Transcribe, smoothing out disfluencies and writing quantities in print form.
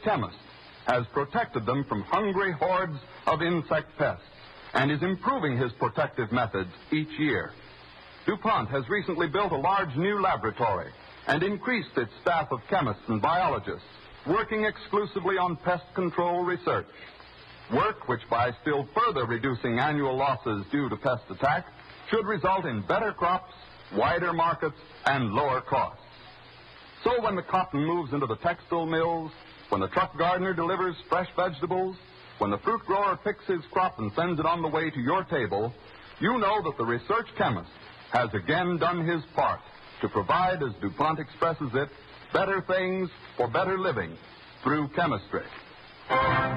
chemist has protected them from hungry hordes of insect pests and is improving his protective methods each year. DuPont has recently built a large new laboratory and increased its staff of chemists and biologists working exclusively on pest control research. Work which, by still further reducing annual losses due to pest attack, should result in better crops, wider markets, and lower costs. So when the cotton moves into the textile mills, when the truck gardener delivers fresh vegetables, when the fruit grower picks his crop and sends it on the way to your table, you know that the research chemist has again done his part to provide, as DuPont expresses it, better things for better living through chemistry.